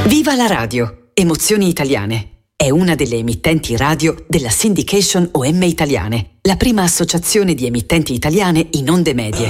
Viva la radio! Emozioni Italiane. È una delle emittenti radio della Syndication OM Italiane, la prima associazione di emittenti italiane in onde medie.